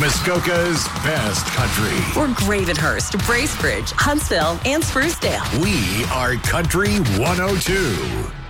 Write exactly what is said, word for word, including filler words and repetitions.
Muskoka's best country. We're Gravenhurst, Bracebridge, Huntsville, and Sprucedale. We are Country one oh two.